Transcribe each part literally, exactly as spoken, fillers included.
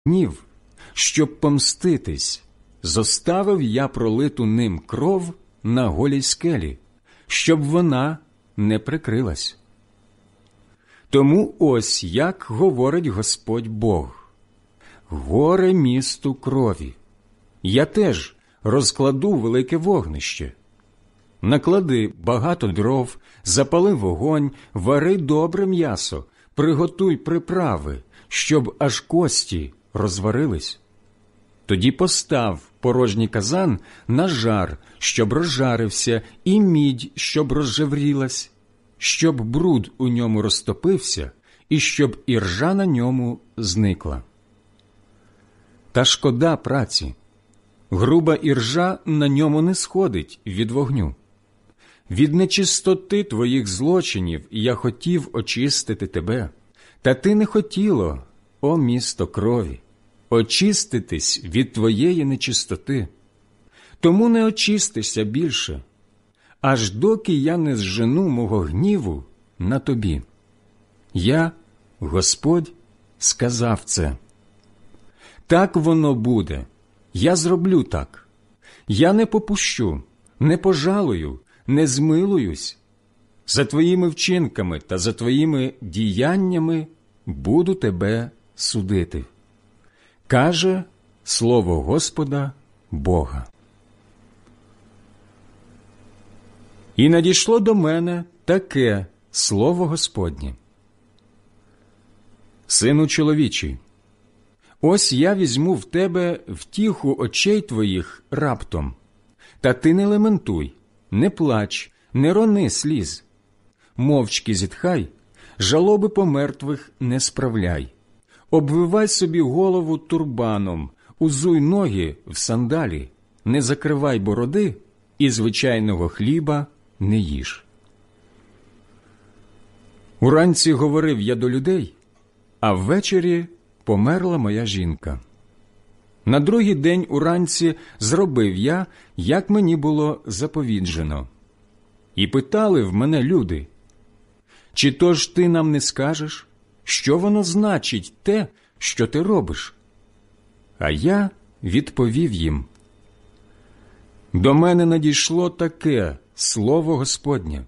гнів, щоб помститись, зоставив я пролиту ним кров на голій скелі, щоб вона не прикрилась. Тому ось як говорить Господь Бог: горе місту крові! Я теж розкладу велике вогнище. Наклади багато дров, запали вогонь, вари добре м'ясо, приготуй приправи, щоб аж кості розварились. Тоді постав порожній казан на жар, щоб розжарився, і мідь, щоб розжеврілась, щоб бруд у ньому розтопився, і щоб іржа на ньому зникла. Та шкода праці, груба іржа на ньому не сходить від вогню. Від нечистоти твоїх злочинів я хотів очистити тебе, та ти не хотіло, о місто крові, очиститись від твоєї нечистоти. Тому не очистишся більше, аж доки я не зжену мого гніву на тобі. Я, Господь, сказав це. Так воно буде, я зроблю так. Я не попущу, не пожалую, не змилуюсь. За твоїми вчинками та за твоїми діяннями буду тебе судити. Каже слово Господа Бога. І надійшло до мене таке слово Господнє: Сину чоловічий, ось я візьму в тебе втіху очей твоїх раптом, та ти не лементуй, не плач, не рони сліз. Мовчки зітхай, жалоби по мертвих не справляй. Обвивай собі голову турбаном, узуй ноги в сандалі, не закривай бороди і звичайного хліба не їж. Уранці говорив я до людей, а ввечері померла моя жінка. На другий день уранці зробив я, як мені було заповіджено. І питали в мене люди: чи то ж ти нам не скажеш, що воно значить те, що ти робиш? А я відповів їм: до мене надійшло таке слово Господнє.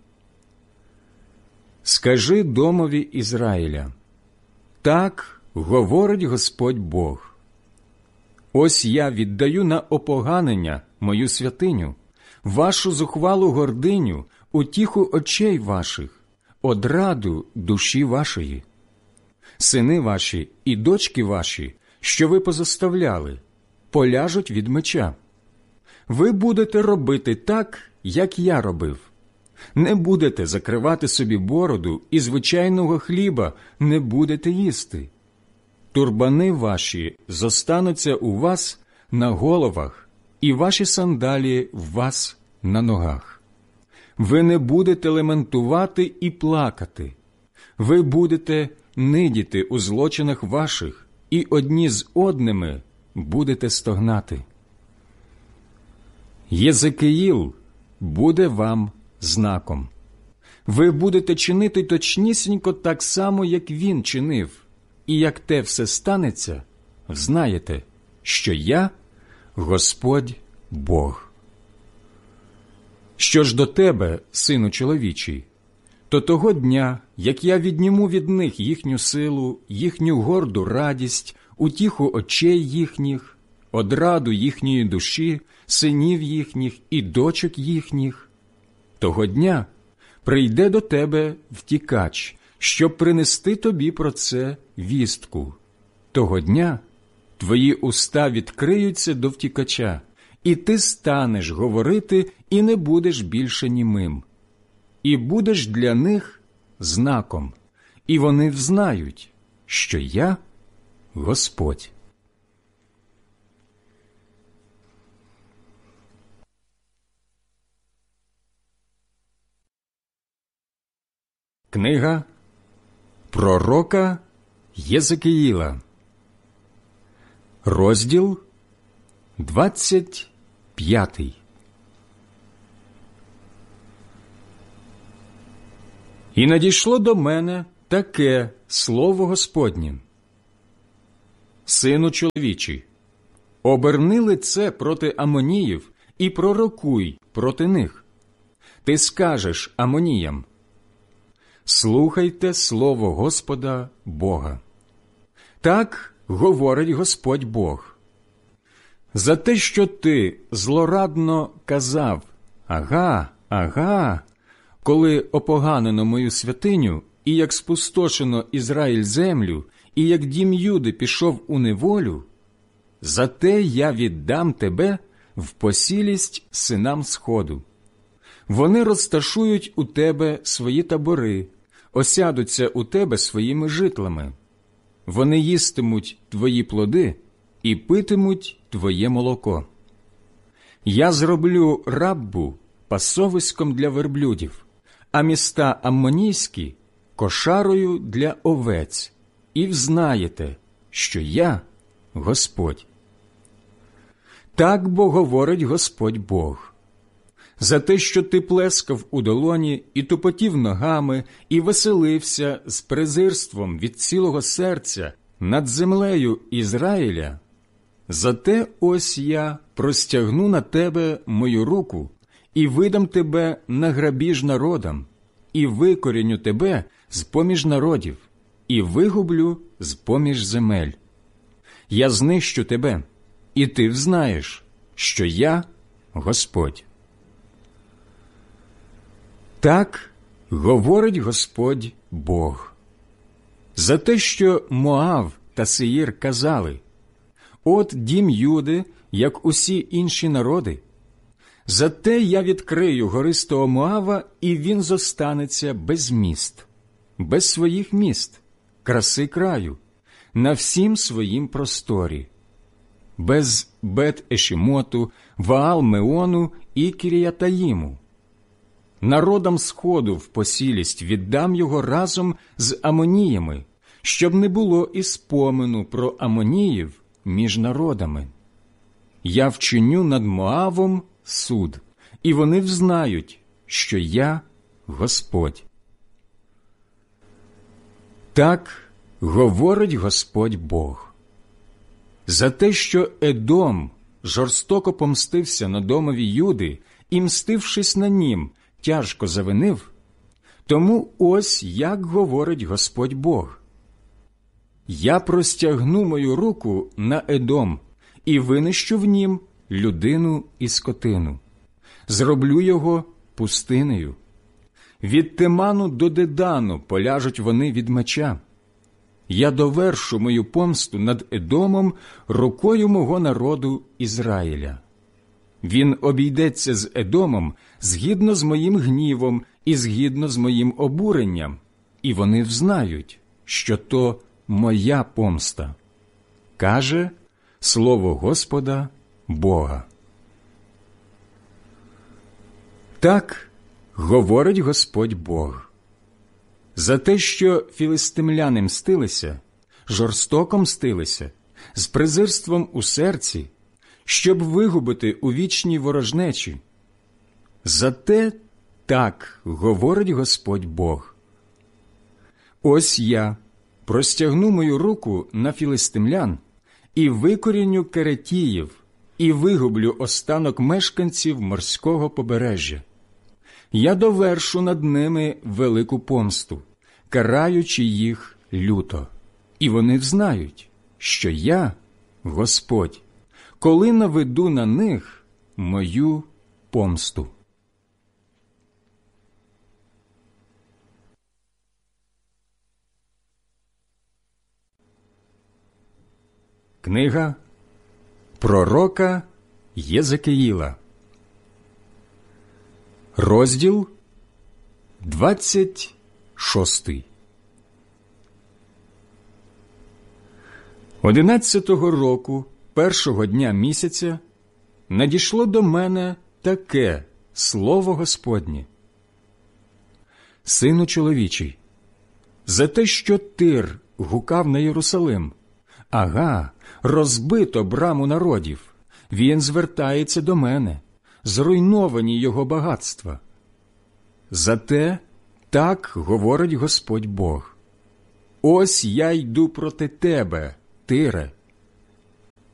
Скажи домові Ізраїля: так говорить Господь Бог. Ось я віддаю на опоганення мою святиню, вашу зухвалу гординю, утіху очей ваших, одраду душі вашої. Сини ваші і дочки ваші, що ви позоставляли, поляжуть від меча. Ви будете робити так, як я робив. Не будете закривати собі бороду і звичайного хліба не будете їсти. Турбани ваші зостануться у вас на головах, і ваші сандалі в вас на ногах. Ви не будете лементувати і плакати. Ви будете нидіти у злочинах ваших, і одні з одними будете стогнати. Єзекиїл буде вам знаком. Ви будете чинити точнісінько так само, як він чинив, і як те все станеться, взнаєте, що я – Господь Бог. Що ж до тебе, сину чоловічий, то того дня, як я відніму від них їхню силу, їхню горду радість, утіху очей їхніх, одраду їхньої душі, синів їхніх і дочок їхніх, того дня прийде до тебе втікач, щоб принести тобі про це вістку. Того дня твої уста відкриються до втікача, і ти станеш говорити і не будеш більше німим. І будеш для них знаком, і вони взнають, що я Господь. Книга пророка Єзекиїла, розділ двадцять п'ятий. І надійшло до мене таке слово Господнє: сину чоловічий, оберни лице проти Амоніїв і пророкуй проти них. Ти скажеш Амоніям: слухайте слово Господа Бога. Так говорить Господь Бог. За те, що ти злорадно казав: ага, ага, коли опоганено мою святиню, і як спустошено Ізраїль землю, і як дім Юди пішов у неволю, зате я віддам тебе в посілість синам Сходу. Вони розташують у тебе свої табори, осядуться у тебе своїми житлами. Вони їстимуть твої плоди і питимуть твоє молоко. Я зроблю Раббу пасовиськом для верблюдів, а міста аммонійські – кошарою для овець, і взнаєте, що я – Господь. Так бо говорить Господь Бог. За те, що ти плескав у долоні і тупотів ногами, і веселився з презирством від цілого серця над землею Ізраїля, зате ось я простягну на тебе мою руку і видам тебе на грабіж народам, і викоріню тебе з-поміж народів, і вигублю з-поміж земель. Я знищу тебе, і ти взнаєш, що я Господь. Так говорить Господь Бог. За те, що Моав та Сеїр казали: от дім Юди, як усі інші народи, зате я відкрию гористого Моава, і він зостанеться без міст, без своїх міст, краси краю, на всім своїм просторі, без Бет-Ешімоту, Ваал-Меону і Кіріятаїму. Народам Сходу в посілість віддам його разом з Амоніями, щоб не було і спомену про Амоніїв між народами. Я вчиню над Моавом суд, і вони взнають, що я Господь. Так говорить Господь Бог. За те, що Едом жорстоко помстився на домові Юди і, мстившись на нім, тяжко завинив, тому ось як говорить Господь Бог. Я простягну мою руку на Едом і винищу в нім людину і скотину. Зроблю його пустинею. Від Теману до Дедану поляжуть вони від меча. Я довершу мою помсту над Едомом рукою мого народу Ізраїля. Він обійдеться з Едомом згідно з моїм гнівом і згідно з моїм обуренням, і вони взнають, що то моя помста, каже слово Господа Бога. Так говорить Господь Бог. За те, що філистимляни мстилися, жорстоко мстилися, з презирством у серці, щоб вигубити у вічній ворожнечі. Зате так говорить Господь Бог. Ось я простягну мою руку на філистимлян і викоріню Керетіїв, і вигублю останок мешканців морського побережжя. Я довершу над ними велику помсту, караючи їх люто. І вони взнають, що я Господь, коли наведу на них мою помсту. Книга пророка Єзекиїла, розділ двадцять шостий. Одинадцятого року, першого дня місяця, надійшло до мене таке слово Господнє. Сину чоловічий, за те, що Тир гукав на Єрусалим, ага, розбито браму народів, він звертається до мене, зруйновані його багатства. Зате так говорить Господь Бог. Ось я йду проти тебе, Тире,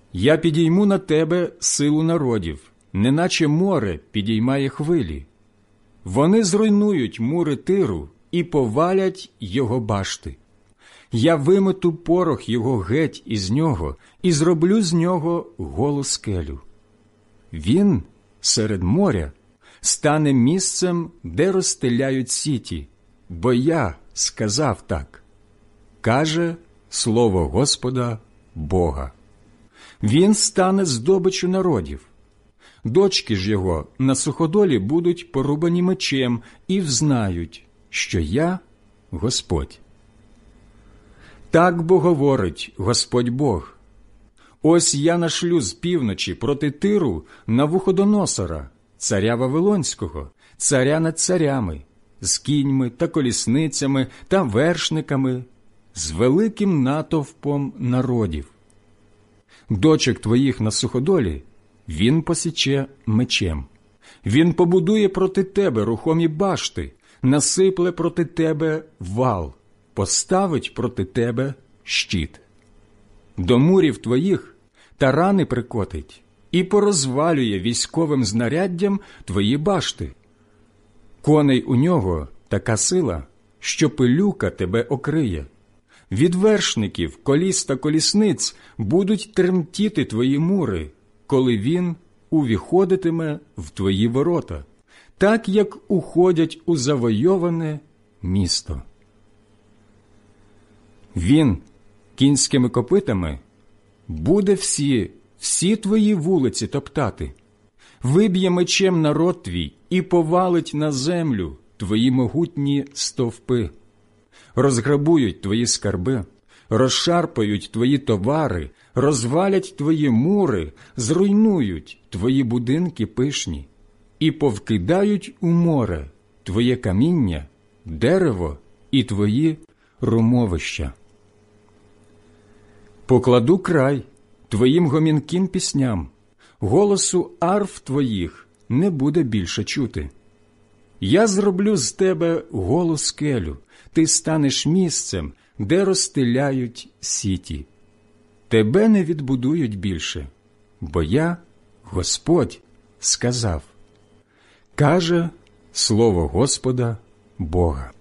Я підійму на тебе силу народів, неначе море підіймає хвилі. Вони зруйнують мури Тиру і повалять його башти. Я вимету порох його геть із нього і зроблю з нього голу скелю. Він серед моря стане місцем, де розстеляють сіті, бо я сказав так, каже слово Господа Бога. Він стане здобиччю народів. Дочки ж його на суходолі будуть порубані мечем і взнають, що я Господь. Так бо говорить Господь Бог. Ось я нашлю з півночі проти Тиру Навуходоносора, царя Вавилонського, царя над царями, з кіньми та колісницями та вершниками, з великим натовпом народів. Дочок твоїх на суходолі він посіче мечем. Він побудує проти тебе рухомі башти, насипле проти тебе вал, поставить проти тебе щит. До мурів твоїх тарани прикотить і порозвалює військовим знаряддям твої башти. Коней у нього така сила, що пилюка тебе окриє. Від вершників, коліс та колісниць будуть тремтіти твої мури, коли він увіходитиме в твої ворота, так, як уходять у завойоване місто. Він кінськими копитами буде всі, всі твої вулиці топтати, виб'є мечем народ твій і повалить на землю твої могутні стовпи. Розграбують твої скарби, розшарпають твої товари, розвалять твої мури, зруйнують твої будинки пишні і повкидають у море твоє каміння, дерево і твої румовища. Покладу край твоїм гомінким пісням, голосу арф твоїх не буде більше чути. Я зроблю з тебе голу скелю, ти станеш місцем, де розстеляють сіті. Тебе не відбудують більше, бо я, Господь, сказав, каже слово Господа Бога.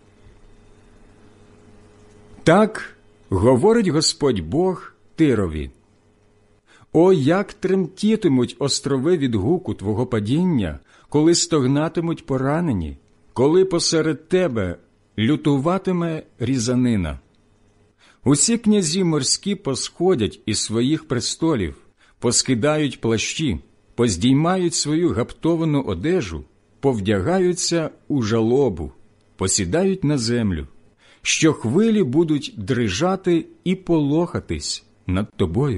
Так говорить Господь Бог Тирові. О, як тремтітимуть острови від гуку твого падіння, коли стогнатимуть поранені, коли посеред тебе лютуватиме різанина. Усі князі морські посходять із своїх престолів, поскидають плащі, поздіймають свою гаптовану одежу, повдягаються у жалобу, посідають на землю, що хвилі будуть дрижати і полохатись над тобою.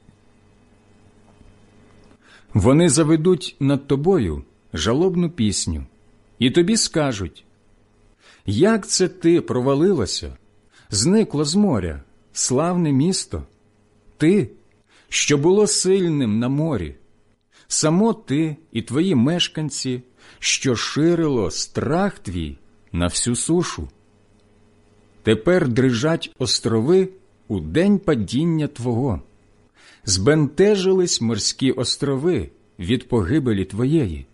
Вони заведуть над тобою жалобну пісню, і тобі скажуть, як це ти провалилося, зникло з моря, славне місто, ти, що було сильним на морі, само ти і твої мешканці, що ширило страх твій на всю сушу. Тепер дрижать острови у день падіння твого. Збентежились морські острови від погибелі твоєї.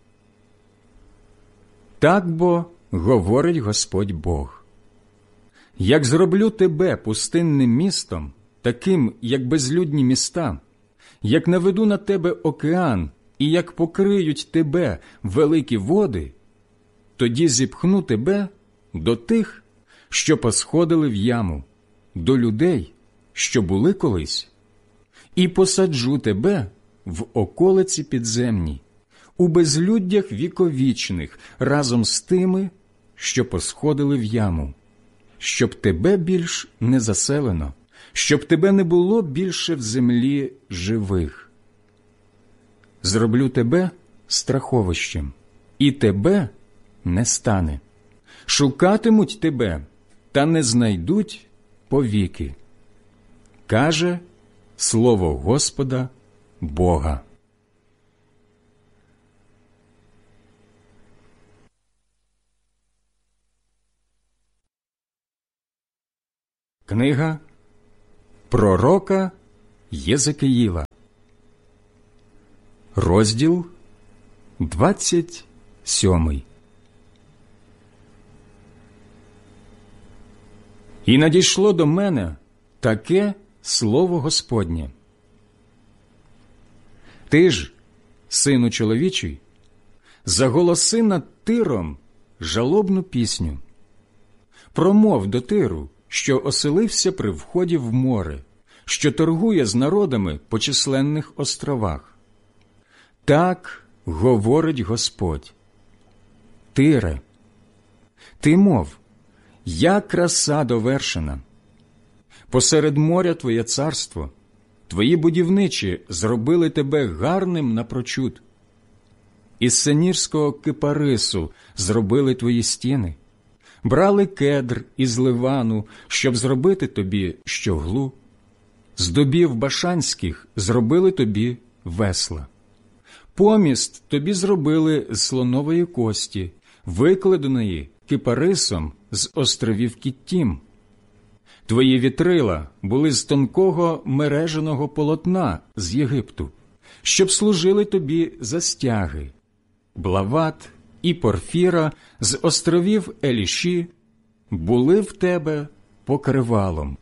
Так бо говорить Господь Бог. Як зроблю тебе пустинним містом, таким, як безлюдні міста, як наведу на тебе океан, і як покриють тебе великі води, тоді зіпхну тебе до тих, що посходили в яму, до людей, що були колись, і посаджу тебе в околиці підземні, у безлюддях віковічних, разом з тими, що посходили в яму, щоб тебе більш не заселено, щоб тебе не було більше в землі живих. Зроблю тебе страховищем, і тебе не стане. Шукатимуть тебе, та не знайдуть повіки. Каже слово Господа Бога. Книга пророка Єзекиїла. Розділ двадцять сьомий. І надійшло до мене таке слово Господнє. Ти ж, сину чоловічий, заголоси над Тиром жалобну пісню. Промов до Тиру, що оселився при вході в море, що торгує з народами по численних островах. Так говорить Господь. Тире, ти мов, я краса довершена. Посеред моря твоє царство, твої будівничі зробили тебе гарним напрочуд. Із сенірського кипарису зробили твої стіни, брали кедр із Ливану, щоб зробити тобі щоглу. З дубів башанських зробили тобі весла. Поміст тобі зробили з слонової кості, викладеної кипарисом з островів Кіттім. Твої вітрила були з тонкого мереженого полотна з Єгипту, щоб служили тобі за стяги. Блават і порфіра з островів Еліші були в тебе покривалом.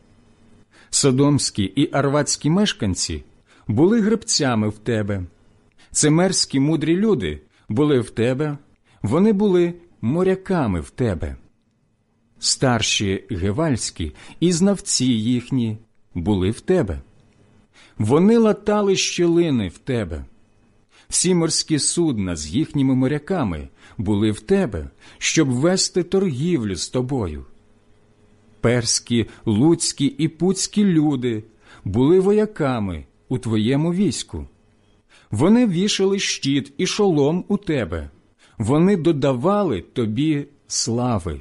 Содомські і арвадські мешканці були гребцями в тебе. Цимерські мудрі люди були в тебе, вони були моряками в тебе. Старші гевальські і знавці їхні були в тебе. Вони латали щілини в тебе. Всі морські судна з їхніми моряками були в тебе, щоб вести торгівлю з тобою. Перські, луцькі і пуцькі люди були вояками у твоєму війську. Вони вішали щит і шолом у тебе, вони додавали тобі слави.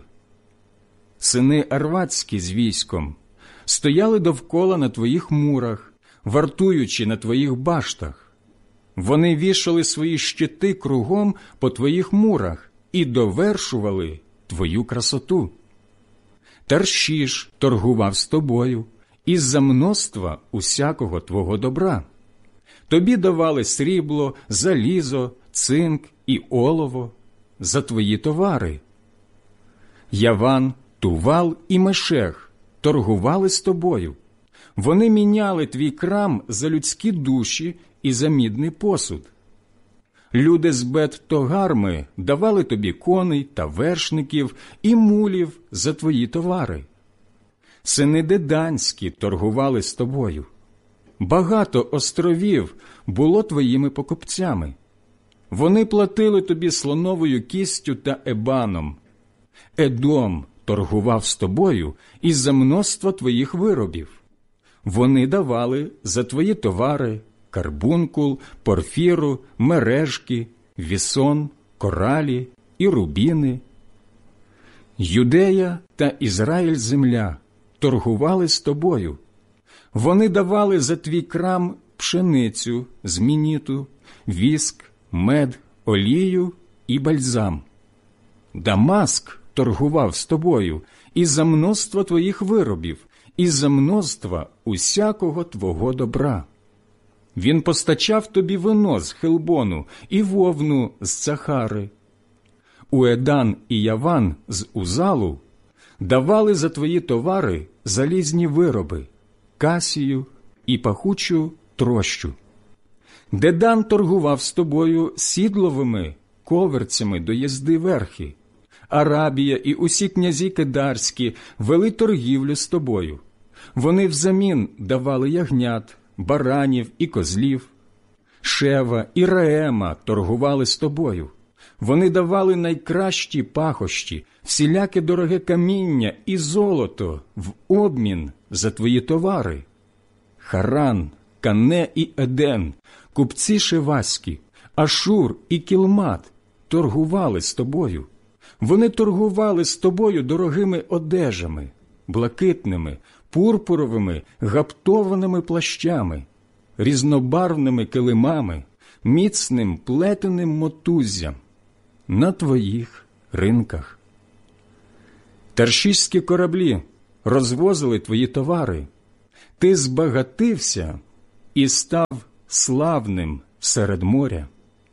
Сини арвадські з військом стояли довкола на твоїх мурах, вартуючи на твоїх баштах. Вони вішали свої щити кругом по твоїх мурах і довершували твою красоту. Таршіш торгував з тобою із-за множства усякого твого добра. Тобі давали срібло, залізо, цинк і олово за твої товари. Яван, Тувал і Мешех торгували з тобою. Вони міняли твій крам за людські душі і за мідний посуд. Люди з Бет-Тогарми давали тобі коней та вершників і мулів за твої товари. Сини Деданські торгували з тобою. Багато островів було твоїми покупцями. Вони платили тобі слоновою кістю та ебаном. Едом торгував з тобою із-за множства твоїх виробів. Вони давали за твої товари карбункул, порфіру, мережки, вісон, коралі і рубіни. Юдея та Ізраїль земля торгували з тобою. Вони давали за твій крам пшеницю з мініту, віск, мед, олію і бальзам. Дамаск торгував з тобою із-за множства твоїх виробів, із-за множства усякого твого добра. Він постачав тобі вино з Хелбону і вовну з Цахари. Уедан і Яван з Узалу давали за твої товари залізні вироби, касію і пахучу трощу. Дедан торгував з тобою сідловими коверцями до їзди верхи. Арабія і усі князі кедарські вели торгівлю з тобою. Вони взамін давали ягнят, баранів і козлів. Шева і Раема торгували з тобою. Вони давали найкращі пахощі, всіляке дороге каміння і золото в обмін за твої товари. Харан, Кане і Еден, купці шеваські, Ашур і Кілмат торгували з тобою. Вони торгували з тобою дорогими одежами, блакитними, пурпуровими, гаптованими плащами, різнобарвними килимами, міцним плетеним мотуззям на твоїх ринках. Таршіські кораблі розвозили твої товари. Ти збагатився і став славним серед моря.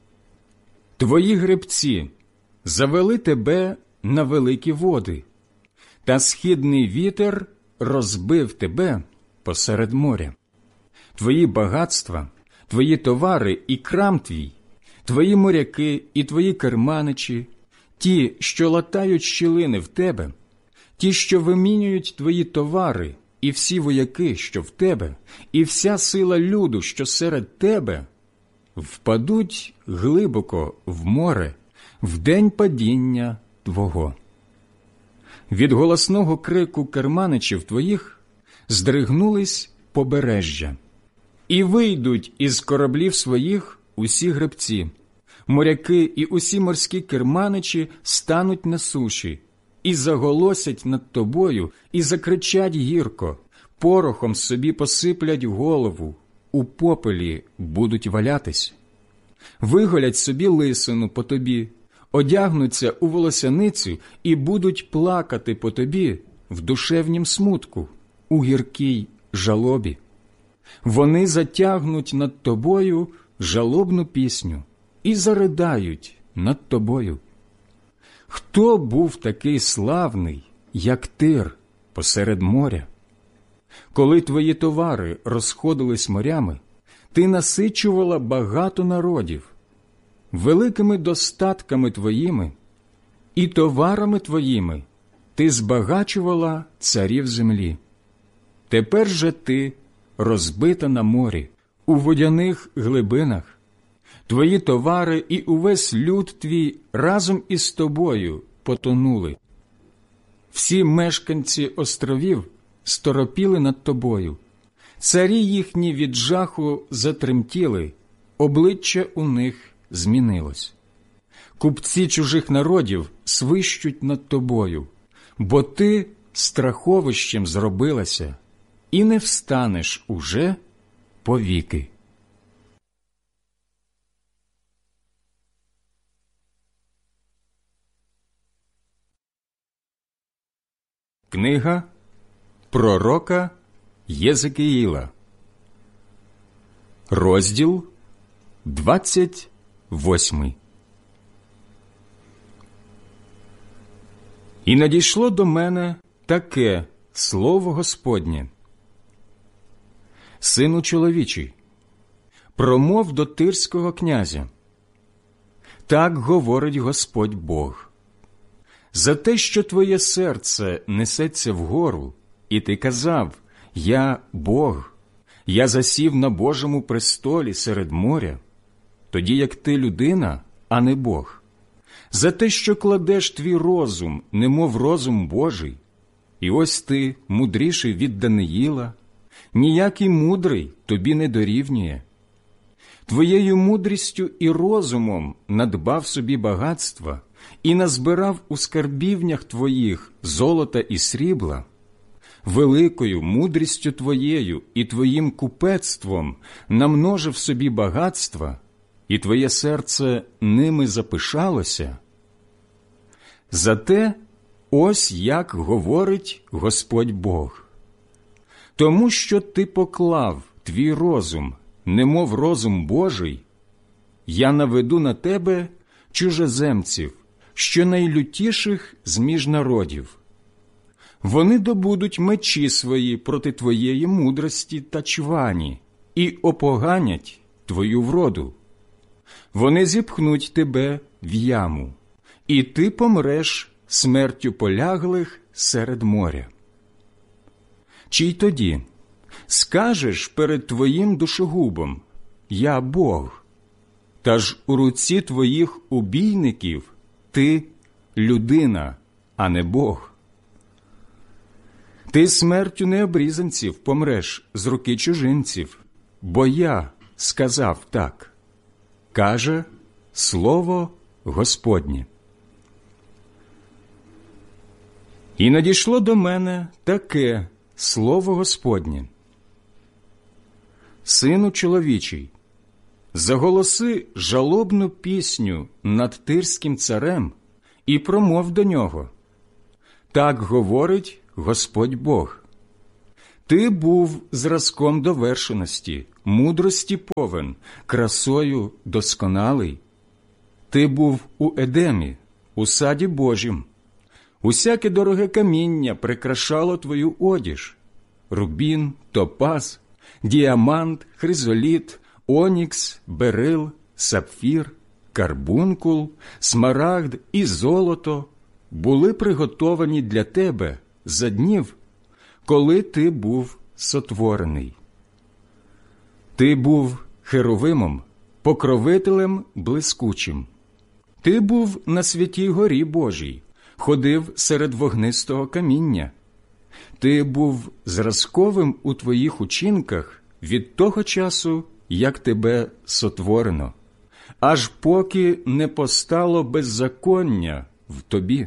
Твої гребці завели тебе на великі води, та східний вітер розбив тебе посеред моря. Твої багатства, твої товари і крам твій, твої моряки і твої керманичі, ті, що латають щілини в тебе, ті, що вимінюють твої товари, і всі вояки, що в тебе, і вся сила люду, що серед тебе, впадуть глибоко в море в день падіння твого. Від голосного крику керманичів твоїх здригнулись побережжя, і вийдуть із кораблів своїх усі гребці, моряки і усі морські керманичі стануть на суші, і заголосять над тобою, і закричать гірко, порохом собі посиплять голову, у попелі будуть валятись. Виголять собі лисину по тобі, одягнуться у волосяницю і будуть плакати по тобі в душевнім смутку, у гіркій жалобі. Вони затягнуть над тобою жалобну пісню і заридають над тобою. Хто був такий славний, як Тир посеред моря? Коли твої товари розходились морями, ти насичувала багато народів. Великими достатками твоїми і товарами твоїми ти збагачувала царів землі. Тепер же ти розбита на морі, у водяних глибинах. Твої товари і увесь люд твій разом із тобою потонули. Всі мешканці островів сторопіли над тобою. Царі їхні від жаху затремтіли, обличчя у них змінилось. Купці чужих народів свищуть над тобою, бо ти страховищем зробилася, і не встанеш уже повіки. Книга пророка Єзекіїла, розділ двадцять восьмий. І надійшло до мене таке слово Господнє: Сину чоловічий, промов до тирського князя. Так говорить Господь Бог. За те, що твоє серце несеться вгору, і ти казав: «Я Бог, я засів на Божому престолі серед моря», тоді як ти людина, а не Бог. За те, що кладеш твій розум, немов розум Божий, і ось ти мудріший від Даниїла, ніякий мудрий тобі не дорівнює. Твоєю мудрістю і розумом надбав собі багатства і назбирав у скарбівнях твоїх золота і срібла. Великою мудрістю твоєю і твоїм купецтвом намножив собі багатства, і твоє серце ними запишалося. Зате ось як говорить Господь Бог. Тому що ти поклав твій розум, немов розум Божий, я наведу на тебе чужеземців, що найлютіших з-між народів. Вони добудуть мечі свої проти твоєї мудрості та чвані і опоганять твою вроду. Вони зіпхнуть тебе в яму, і ти помреш смертю поляглих серед моря. Чи й тоді скажеш перед твоїм душогубом: «Я Бог», та ж у руці твоїх убійників ти людина, а не Бог. Ти смертю необрізанців помреш з руки чужинців, бо я сказав так, каже слово Господнє. І надійшло до мене таке слово Господнє: Сину чоловічий, заголоси жалобну пісню над тирським царем і промов до нього. Так говорить Господь Бог. Ти був зразком довершеності, мудрості повен, красою досконалий. Ти був у Едемі, у саді Божім. Усяке дороге каміння прикрашало твою одіж. Рубін, топаз, діамант, хризоліт, онікс, берил, сапфір, карбункул, смарагд і золото були приготовані для тебе за днів, коли ти був сотворений. Ти був херовимом, покровителем блискучим. Ти був на святій горі Божій, ходив серед вогнистого каміння. Ти був зразковим у твоїх учинках від того часу, як тебе сотворено, аж поки не постало беззаконня в тобі.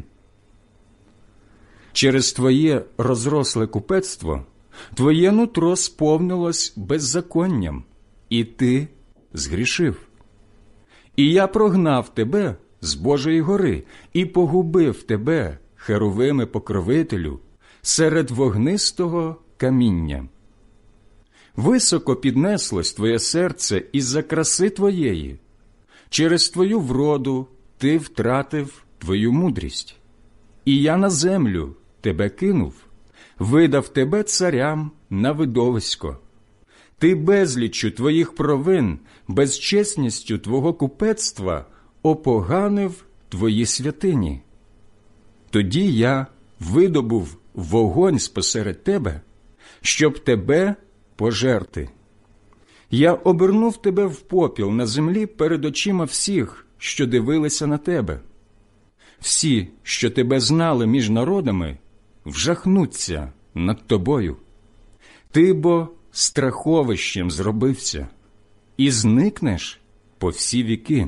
Через твоє розросле купецтво твоє нутро сповнилось беззаконням, і ти згрішив. І я прогнав тебе з Божої гори і погубив тебе, херовиме покровителю, серед вогнистого каміння. Високо піднеслось твоє серце із-за краси твоєї. Через твою вроду ти втратив твою мудрість. І я на землю тебе кинув, видав тебе царям на видовисько. Ти безліччю твоїх провин, безчесністю твого купецтва опоганив твої святині. Тоді я видобув вогонь спосеред тебе, щоб тебе пожерти. Я обернув тебе в попіл на землі перед очима всіх, що дивилися на тебе. Всі, що тебе знали між народами, вжахнуться над тобою. Ти бо страховищем зробився, і зникнеш по всі віки.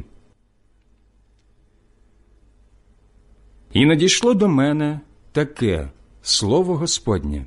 І надійшло до мене таке слово Господнє.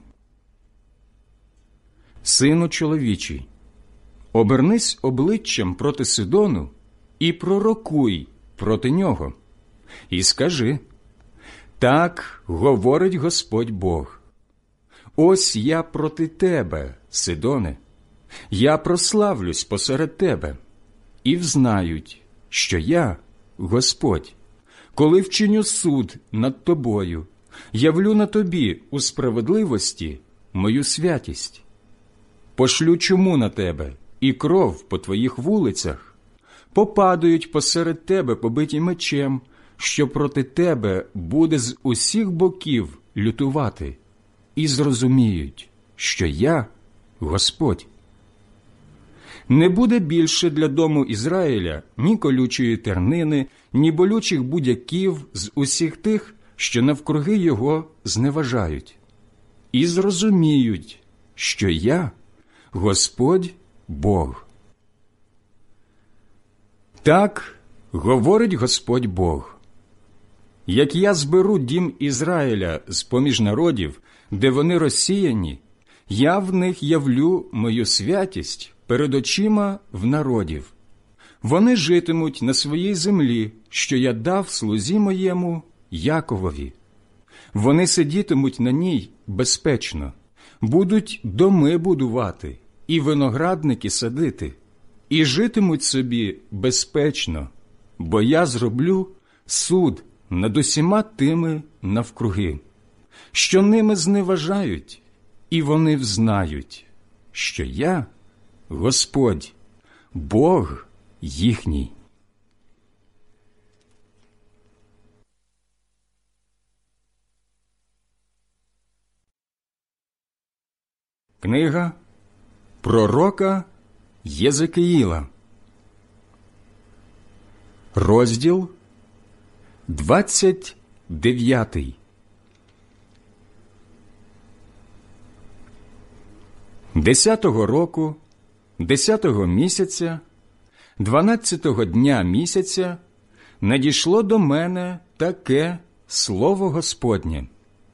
Сину чоловічий, обернись обличчям проти Сидону і пророкуй проти нього. І скажи: так говорить Господь Бог. Ось я проти тебе, Сидоне, я прославлюсь посеред тебе, і взнають, що я, Господь, коли вчиню суд над тобою, явлю на тобі у справедливості мою святість. Пошлю чуму на тебе і кров по твоїх вулицях, попадають посеред тебе побиті мечем, що проти тебе буде з усіх боків лютувати, і зрозуміють, що я Господь. Не буде більше для дому Ізраїля ні колючої тернини, ні болючих будяків з усіх тих, що навкруги його зневажають. І зрозуміють, що я Господь Бог. Так говорить Господь Бог. Як я зберу дім Ізраїля з-поміж народів, де вони розсіяні, я в них явлю мою святість перед очима в народів. Вони житимуть на своїй землі, що я дав слузі моєму Яковові. Вони сидітимуть на ній безпечно, будуть доми будувати і виноградники садити, і житимуть собі безпечно, бо я зроблю суд над усіма тими навкруги, що ними зневажають, і вони взнають, що я Господь, Бог їхній. Книга пророка Єзекиїла, розділ двадцять дев'ятий. Десятого року, десятого місяця, дванадцятого дня місяця надійшло до мене таке слово Господнє.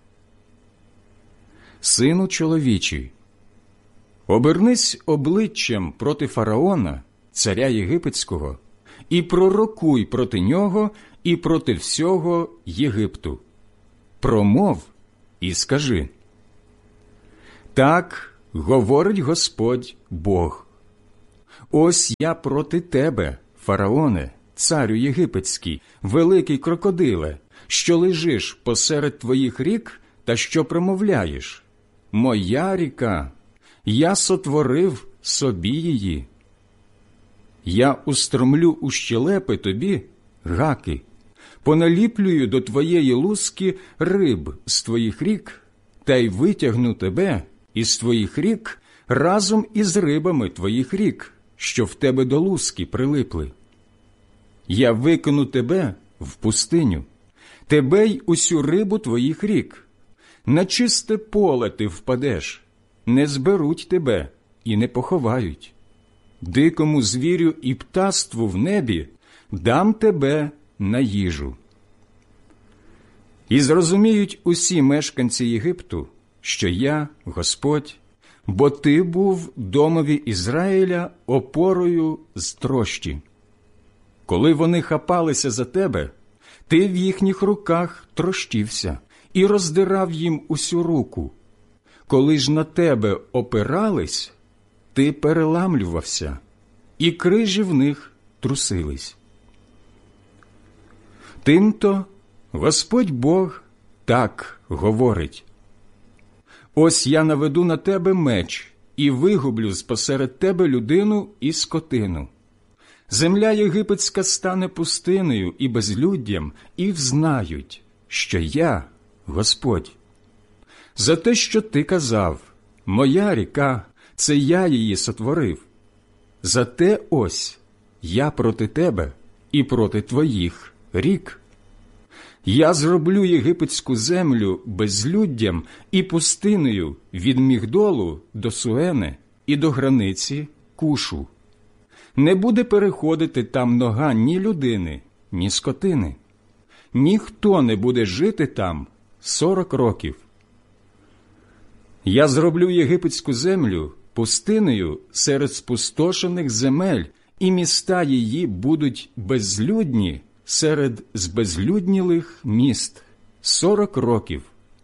Сину чоловічий, обернись обличчям проти фараона, царя єгипетського, і пророкуй проти нього і проти всього Єгипту. Промов і скажи: так говорить Господь Бог. Ось я проти тебе, фараоне, царю єгипетський, великий крокодиле, що лежиш посеред твоїх рік та що промовляєш: моя ріка, я сотворив собі її. Я устромлю у щелепи тобі гаки, поналіплюю до твоєї луски риб з твоїх рік, та й витягну тебе із твоїх рік разом із рибами твоїх рік, що в тебе до луски прилипли. Я викину тебе в пустиню, тебе й усю рибу твоїх рік. На чисте поле ти впадеш, не зберуть тебе і не поховають. Дикому звірю і птаству в небі дам тебе на їжу. І зрозуміють усі мешканці Єгипту, що я Господь, бо ти був домові Ізраїля опорою з трощі. Коли вони хапалися за тебе, ти в їхніх руках трощився і роздирав їм усю руку. Коли ж на тебе опирались, ти переламлювався, і крижі в них трусились. Тимто Господь Бог так говорить: ось я наведу на тебе меч і вигублю спосеред тебе людину і скотину. Земля єгипетська стане пустиною і безлюддям, і взнають, що я Господь. За те, що ти казав: моя ріка, це я її сотворив. Зате ось я проти тебе і проти твоїх рік. Я зроблю єгипетську землю безлюддям і пустиною від Мігдолу до Суени і до границі Кушу. Не буде переходити там нога ні людини, ні скотини. Ніхто не буде жити там сорок років. Я зроблю єгипетську землю пустиною серед спустошених земель, і міста її будуть безлюдні серед збезлюднілих міст сорок років.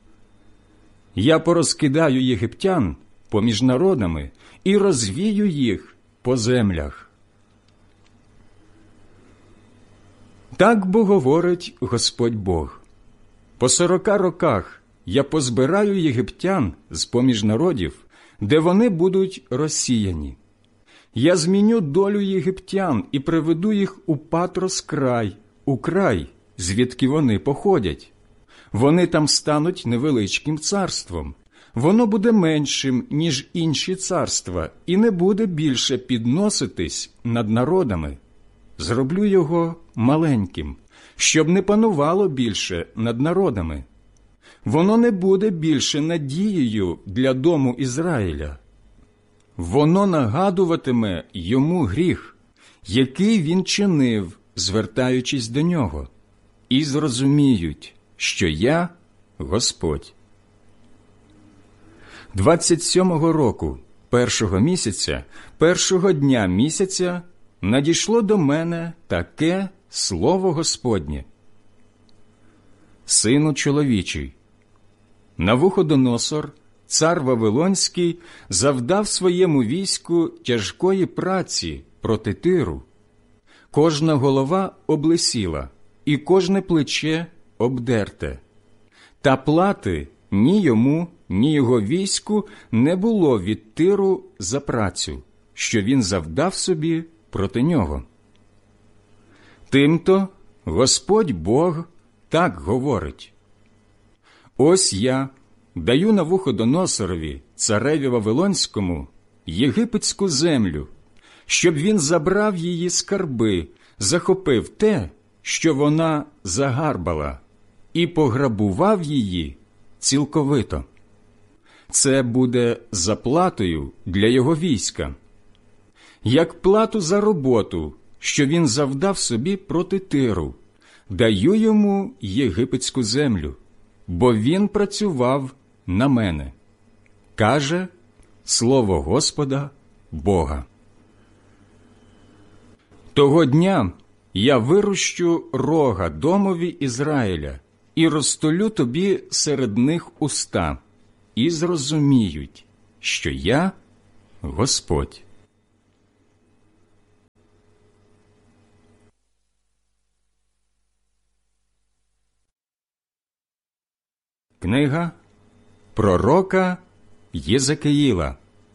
Я порозкидаю єгиптян поміж народами і розвію їх по землях. Так бо говорить Господь Бог: по сорока роках я позбираю єгиптян з-поміж народів, де вони будуть розсіяні. Я зміню долю єгиптян і приведу їх у Патрос край, у край, звідки вони походять. Вони там стануть невеличким царством. Воно буде меншим, ніж інші царства, і не буде більше підноситись над народами. Зроблю його маленьким, щоб не панувало більше над народами. Воно не буде більше надією для дому Ізраїля. Воно нагадуватиме йому гріх, який він чинив, звертаючись до нього, і зрозуміють, що я Господь. Двадцять сьомого року, першого місяця, першого дня місяця, надійшло до мене таке слово Господнє: Сину чоловічий, Навуходоносор, цар Вавилонський, завдав своєму війську тяжкої праці проти Тиру. Кожна голова облисіла, і кожне плече обдерте. Та плати ні йому, ні його війську не було від Тиру за працю, що він завдав собі проти нього. Тимто Господь Бог так говорить: ось я даю Навуходоносорові, цареві Вавилонському, єгипетську землю, щоб він забрав її скарби, захопив те, що вона загарбала, і пограбував її цілковито. Це буде заплатою для його війська. Як плату за роботу, що він завдав собі проти Тиру, даю йому єгипетську землю, бо він працював на мене, каже слово Господа Бога. Того дня я вирощу рога домові Ізраїля і розтулю тобі серед них уста, і зрозуміють, що я Господь». Книга пророка Єзекиїла,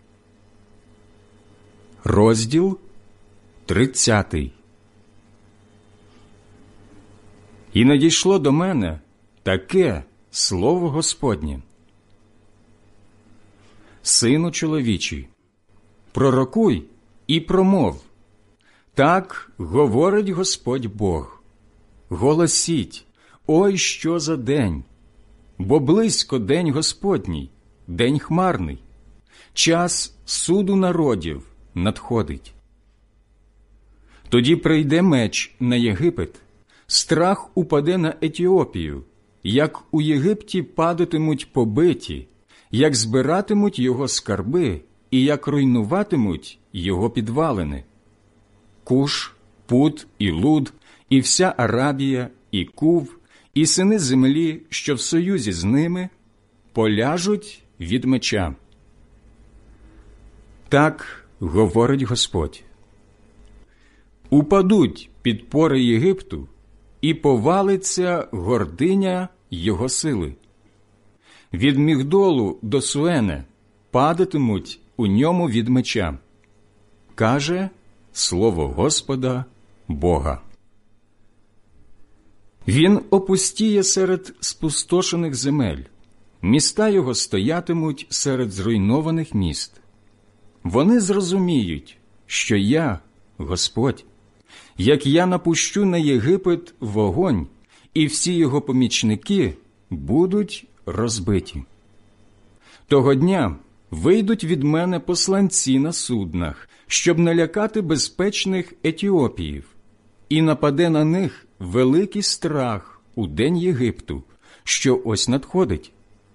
розділ тридцятий. «І надійшло до мене таке слово Господнє: Сину чоловічий, пророкуй і промов, так говорить Господь Бог. Голосіть, ой, що за день! Бо близько день Господній, день хмарний, час суду народів надходить. Тоді прийде меч на Єгипет, страх упаде на Етіопію, як у Єгипті падатимуть побиті, як збиратимуть його скарби і як руйнуватимуть його підвалини. Куш, Пут і Луд, і вся Арабія, і Кув, і сини землі, що в союзі з ними, поляжуть від меча. Так говорить Господь. Упадуть підпори Єгипту, і повалиться гординя його сили. Від Мігдолу до Суене падатимуть у ньому від меча, каже слово Господа Бога. Він опустіє серед спустошених земель, міста його стоятимуть серед зруйнованих міст. Вони зрозуміють, що я, Господь, як я напущу на Єгипет вогонь, і всі його помічники будуть розбиті. Того дня вийдуть від мене посланці на суднах, щоб налякати безпечних Етіопіїв, і нападе на них великий страх у день Єгипту, що ось надходить.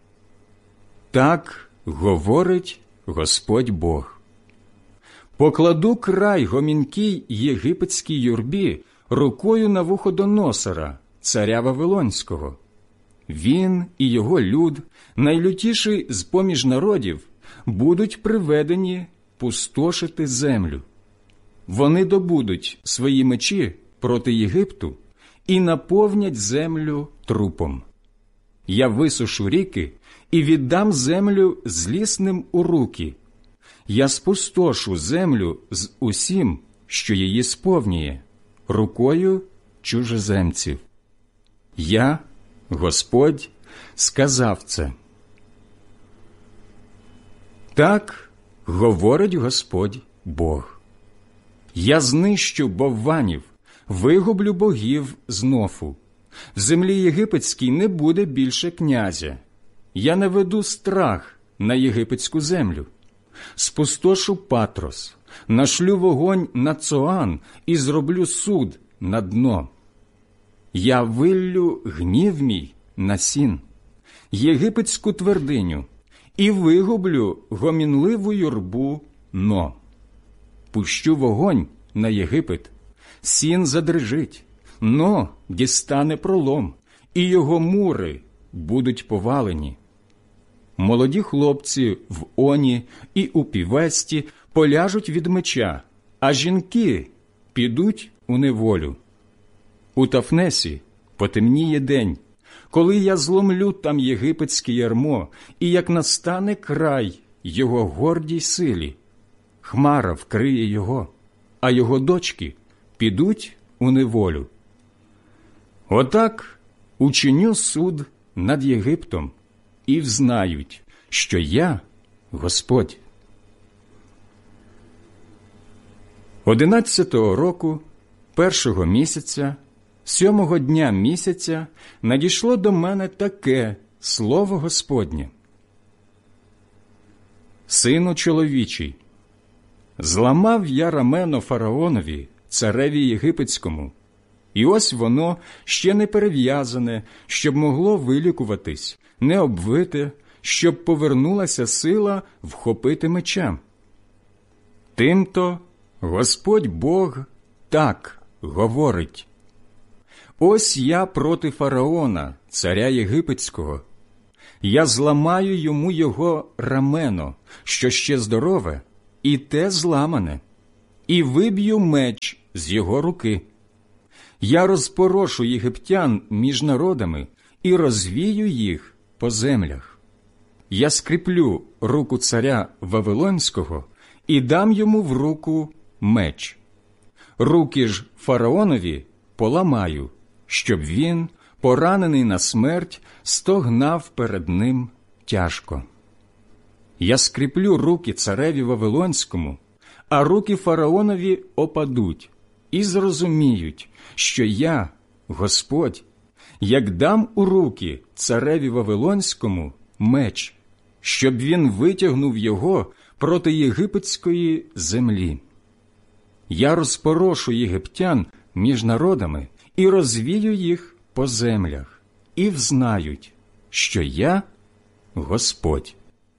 Так говорить Господь Бог. Покладу край гомінкій єгипетській юрбі рукою Навуходоносора, царя Вавилонського. Він і його люд, найлютіший з-поміж народів, будуть приведені пустошити землю. Вони добудуть свої мечі проти Єгипту і наповнять землю трупом. Я висушу ріки і віддам землю злісним у руки. Я спустошу землю з усім, що її сповнює, рукою чужеземців. Я, Господь, сказав це. Так говорить Господь Бог. Я знищу бовванів, вигублю богів з Нофу. В землі єгипетській не буде більше князя. Я наведу страх на єгипетську землю. Спустошу Патрос, нашлю вогонь на Цоан і зроблю суд на дно. Я виллю гнів мій на Сін, єгипетську твердиню, і вигублю гомінливу юрбу Но. Пущу вогонь на Єгипет, Сін задрижить, Но дістане пролом, і його мури будуть повалені. Молоді хлопці в Оні і у Півесті поляжуть від меча, а жінки підуть у неволю. У Тафнесі потемніє день, коли я зломлю там єгипетське ярмо, і як настане край його гордій силі, хмара вкриє його, а його дочки підуть у неволю. Отак учиню суд над Єгиптом, і взнають, що я Господь. Одинадцятого року, першого місяця, сьомого дня місяця, надійшло до мене таке слово Господнє. Сину чоловічий, зламав я рамено фараонові, цареві єгипетському, і ось воно ще не перев'язане, щоб могло вилікуватись, не обвите, щоб повернулася сила вхопити меча. Тимто Господь Бог так говорить. Ось я проти фараона, царя єгипетського. Я зламаю йому його рамено, що ще здорове, і те зламане, і виб'ю меч з його руки. Я розпорошу єгиптян між народами і розвію їх по землях. Я скріплю руку царя Вавилонського і дам йому в руку меч. Руки ж фараонові поламаю, щоб він, поранений на смерть, стогнав перед ним тяжко. Я скріплю руки цареві Вавилонському, а руки фараонові опадуть і зрозуміють, що я, Господь, як дам у руки цареві Вавилонському меч, щоб він витягнув його проти єгипетської землі. Я розпорошу єгиптян між народами і розвію їх по землях, і взнають, що я Господь.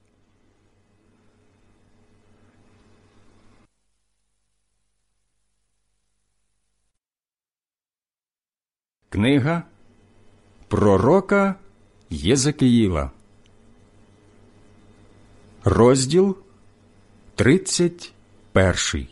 Книга пророка Єзекіїла, розділ тридцять перший.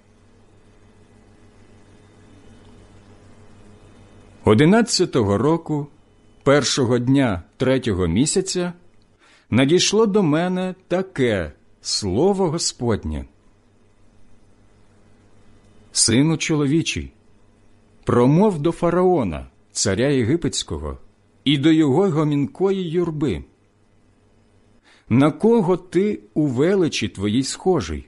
Одинадцятого року, першого дня третього місяця, надійшло до мене таке слово Господнє. Сину чоловічий, промов до фараона, царя єгипетського, і до його гомінкої юрби. На кого ти у величі твоїй схожий?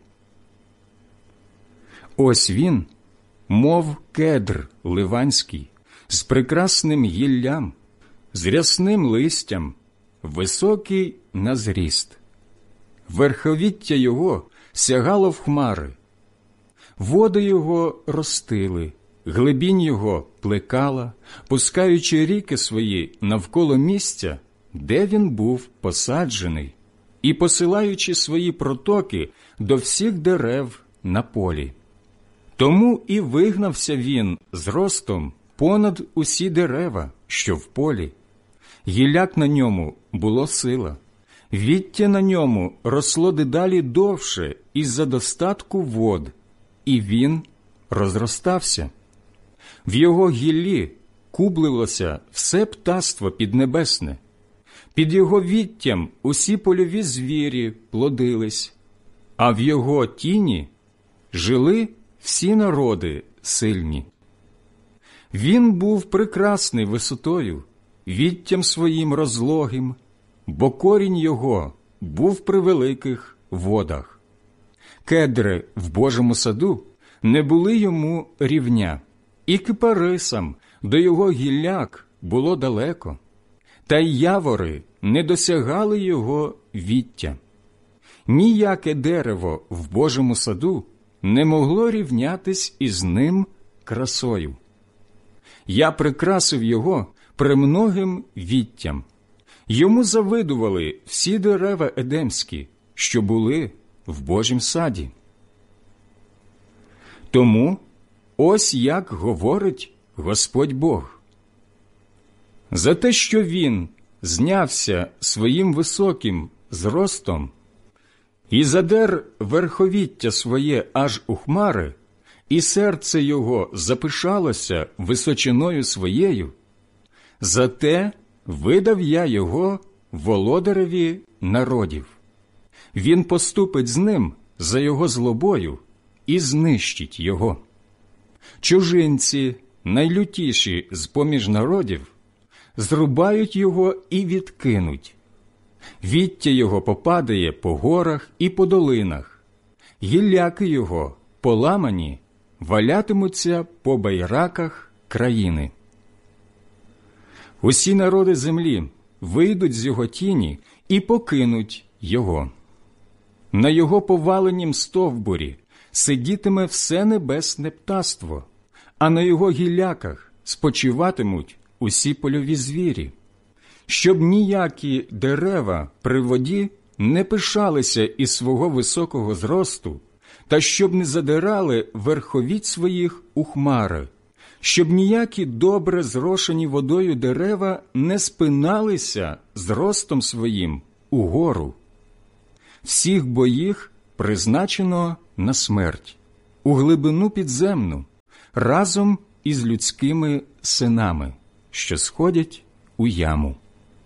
Ось він, мов кедр ливанський, з прекрасним гіллям, з рясним листям, високий на зріст. Верховіття його сягало в хмари. Води його ростили, глибінь його плекала, пускаючи ріки свої навколо місця, де він був посаджений, і посилаючи свої протоки до всіх дерев на полі. Тому і вигнався він з ростом понад усі дерева, що в полі. Гілляк на ньому було сила, віття на ньому росло дедалі довше із-за достатку вод, і він розростався. В його гіллі кублилося все птаство піднебесне, під його віттям усі польові звірі плодились, а в його тіні жили всі народи сильні. Він був прекрасний висотою, віттям своїм розлогим, бо корінь його був при великих водах. Кедри в Божому саду не були йому рівня, і кипарисам до його гілляк було далеко, та й явори не досягали його віття. Ніяке дерево в Божому саду не могло рівнятись із ним красою. Я прикрасив його премногим віттям. Йому завидували всі дерева едемські, що були в Божім саді. Тому ось як говорить Господь Бог. За те, що він знявся своїм високим зростом і задер верховіття своє аж у хмари, і серце його запишалося височиною своєю, зате видав я його володареві народів. Він поступить з ним за його злобою і знищить його. Чужинці, найлютіші з-поміж народів, зрубають його і відкинуть. Віття його попадає по горах і по долинах, гілляки його, поламані, валятимуться по байраках країни. Усі народи землі вийдуть з його тіні і покинуть його. На його поваленім стовбурі сидітиме все небесне птаство, а на його гілляках спочиватимуть усі польові звірі, щоб ніякі дерева при воді не пишалися із свого високого зросту, та щоб не задирали верховіть своїх у хмари, щоб ніякі добре зрошені водою дерева не спиналися зростом своїм угору. Всіх бо їх призначено на смерть, у глибину підземну, разом із людськими синами, що сходять у яму.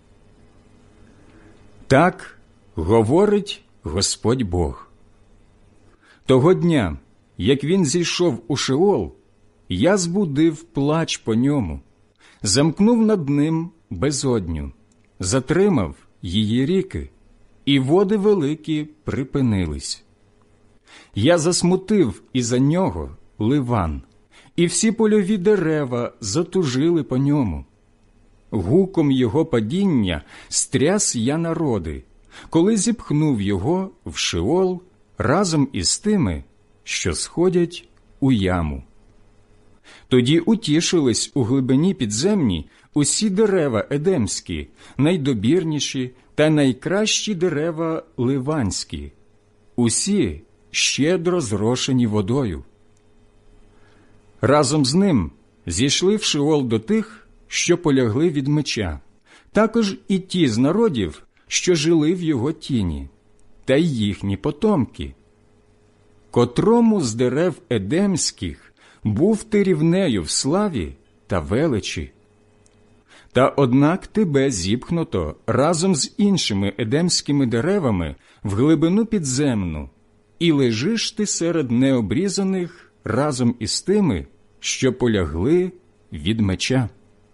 Так говорить Господь Бог. Того дня, як він зійшов у Шеол, я збудив плач по ньому, замкнув над ним безодню, затримав її ріки, і води великі припинились. Я засмутив із-за нього Ливан, і всі польові дерева затужили по ньому. Гуком його падіння стряс я народи, коли зіпхнув його в Шеол разом із тими, що сходять у яму. Тоді утішились у глибині підземній усі дерева едемські, найдобірніші та найкращі дерева ливанські, усі щедро зрошені водою. Разом з ним зійшли в Шеол до тих, що полягли від меча, також і ті з народів, що жили в його тіні, та й їхні потомки. Котрому з дерев едемських був ти рівнею в славі та величі. Та однак тебе зіпхнуто разом з іншими едемськими деревами в глибину підземну, і лежиш ти серед необрізаних разом із тими, що полягли від меча.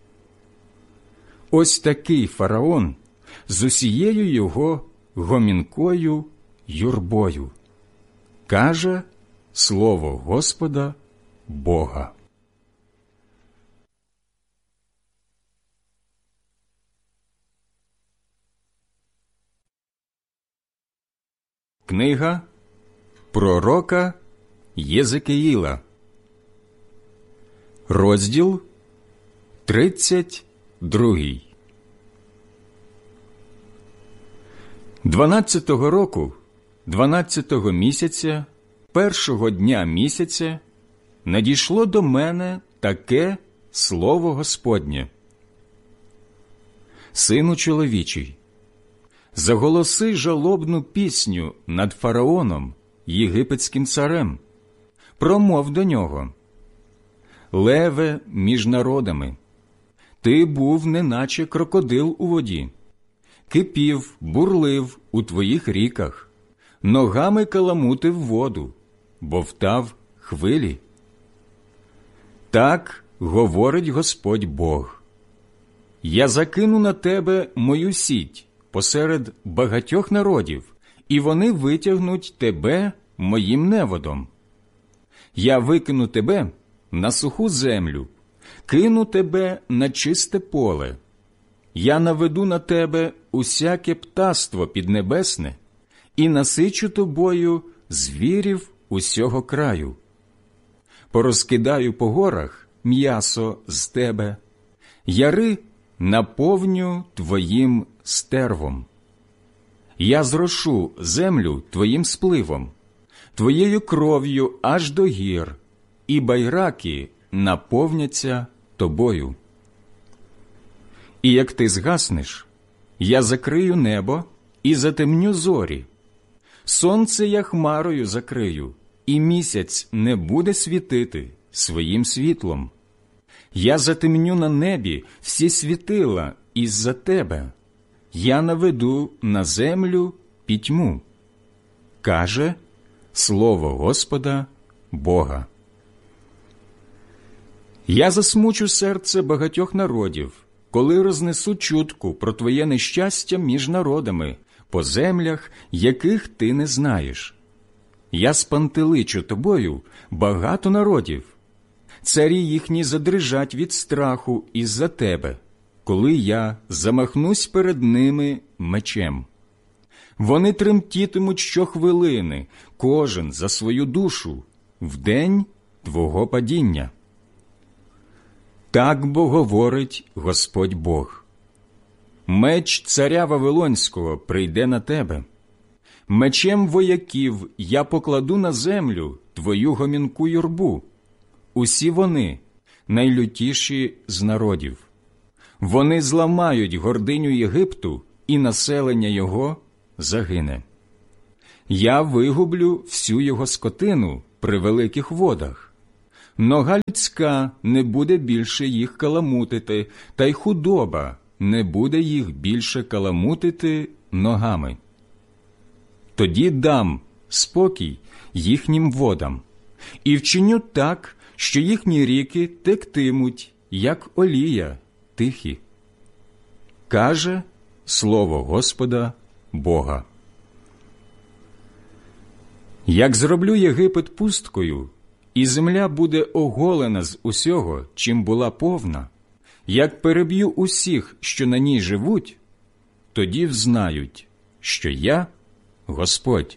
Ось такий фараон з усією його гомінкою юрбою, каже слово Господа Бога. Книга пророка Єзекіїла, розділ тридцять другий. Дванадцятого року, дванадцятого місяця, першого дня місяця, надійшло до мене таке слово Господнє. Сину чоловічий, заголоси жалобну пісню над фараоном, єгипетським царем. Промов до нього: леве між народами, ти був неначе крокодил у воді, кипів, бурлив у твоїх ріках, ногами каламутив воду, бовтав хвилі. Так говорить Господь Бог: я закину на тебе мою сіть посеред багатьох народів, і вони витягнуть тебе моїм неводом. Я викину тебе на суху землю, кину тебе на чисте поле. Я наведу на тебе усяке птаство піднебесне і насичу тобою звірів усього краю. Порозкидаю по горах м'ясо з тебе, яри наповню твоїм стервом. Я зрошу землю твоїм спливом, твоєю кров'ю аж до гір, і байраки наповняться тобою. І як ти згаснеш, я закрию небо і затемню зорі. Сонце я хмарою закрию, і місяць не буде світити своїм світлом. Я затемню на небі всі світила із-за тебе. Я наведу на землю пітьму, каже слово Господа Бога. Я засмучу серце багатьох народів, коли рознесу чутку про твоє нещастя між народами, по землях, яких ти не знаєш. Я спантеличу тобою багато народів. Царі їхні задрижать від страху із-за тебе, коли я замахнусь перед ними мечем. Вони тремтітимуть щохвилини, кожен за свою душу, в день твого падіння. Так бо говорить Господь Бог: меч царя Вавилонського прийде на тебе. Мечем вояків я покладу на землю твою гомінку юрбу. Усі вони, найлютіші з народів. Вони зламають гординю Єгипту, і населення його загине. Я вигублю всю його скотину при великих водах. Нога людська не буде більше їх каламутити, та й худоба не буде їх більше каламутити ногами. Тоді дам спокій їхнім водам, і вчиню так, що їхні ріки тектимуть, як олія, тихі. Каже слово Господа Бога. Як зроблю Єгипет пусткою, і земля буде оголена з усього, чим була повна, як переб'ю усіх, що на ній живуть, тоді взнають, що я Господь.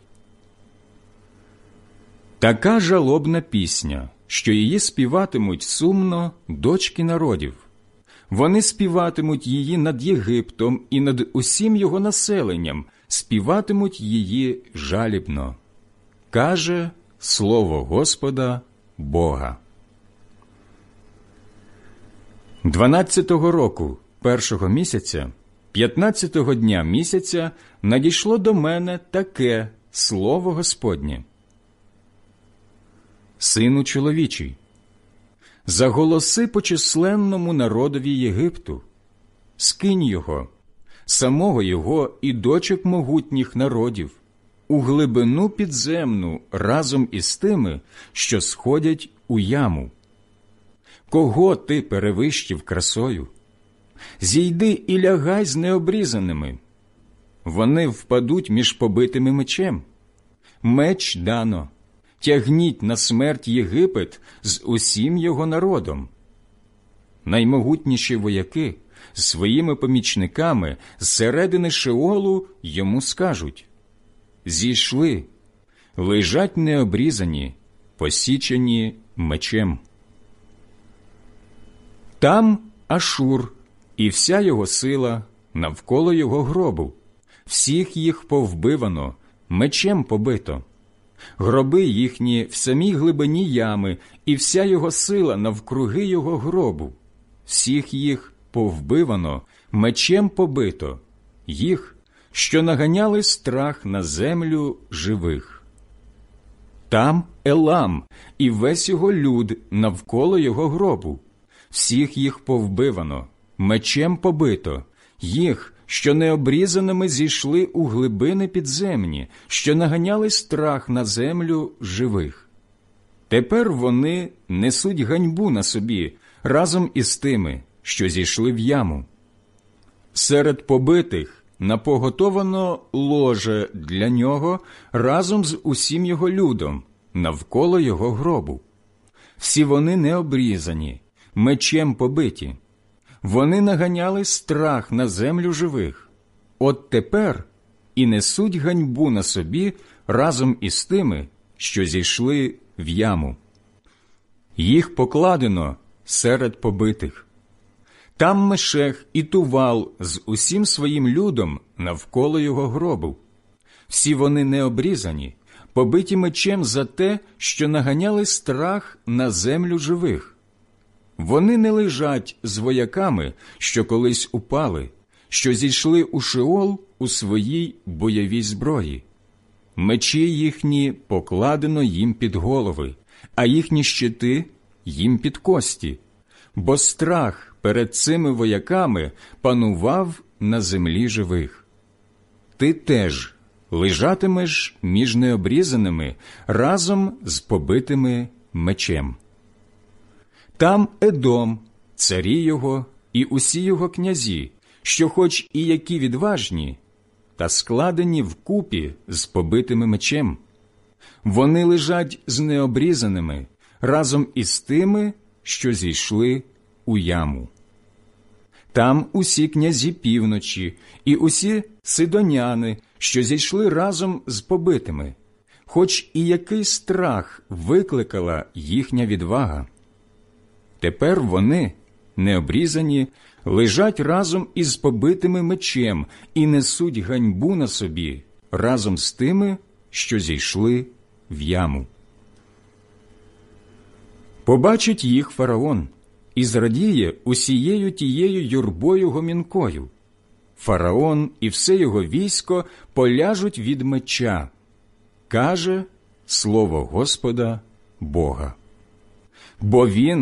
Така жалобна пісня, що її співатимуть сумно дочки народів. Вони співатимуть її над Єгиптом і над усім його населенням, співатимуть її жалібно. Каже слово Господа Бога. Дванадцятого року першого місяця, п'ятнадцятого дня місяця, надійшло до мене таке слово Господнє. Сину чоловічий, заголоси по численному народові Єгипту, скинь його, самого його і дочок могутніх народів, у глибину підземну разом із тими, що сходять у яму. Кого ти перевищив красою? Зійди і лягай з необрізаними. Вони впадуть між побитими мечем. Меч дано. Тягніть на смерть Єгипет з усім його народом. Наймогутніші вояки з своїми помічниками з середини Шеолу йому скажуть: зійшли, лежать необрізані, посічені мечем. Там Ашур і вся його сила навколо його гробу, всіх їх повбивано, мечем побито. Гроби їхні в самій глибині ями, і вся його сила навкруги його гробу. Всіх їх повбивано, мечем побито, їх, що наганяли страх на землю живих. Там Елам і весь його люд навколо його гробу. Всіх їх повбивано, мечем побито, їх, що необрізаними зійшли у глибини підземні, що наганяли страх на землю живих. Тепер вони несуть ганьбу на собі разом із тими, що зійшли в яму. Серед побитих напоготовано ложе для нього разом з усім його людом навколо його гробу. Всі вони необрізані, мечем побиті. Вони наганяли страх на землю живих. От тепер і несуть ганьбу на собі разом із тими, що зійшли в яму. Їх покладено серед побитих. Там Мешех і Тувал з усім своїм людом навколо його гробу. Всі вони необрізані, побиті мечем за те, що наганяли страх на землю живих. Вони не лежать з вояками, що колись упали, що зійшли у Шеол у своїй бойовій зброї. Мечі їхні покладено їм під голови, а їхні щити їм під кості, бо страх перед цими вояками панував на землі живих. Ти теж лежатимеш між необрізаними разом з побитими мечем. Там Едом, царі його і усі його князі, що хоч і які відважні, та складені вкупі з побитими мечем. Вони лежать з необрізаними разом із тими, що зійшли у яму. Там усі князі півночі і усі сидоняни, що зійшли разом з побитими, хоч і який страх викликала їхня відвага. Тепер вони, необрізані, лежать разом із побитими мечем і несуть ганьбу на собі разом з тими, що зійшли в яму. Побачить їх фараон і зрадіє усією тією юрбою гомінкою. Фараон і все його військо поляжуть від меча, каже слово Господа Бога. Бо він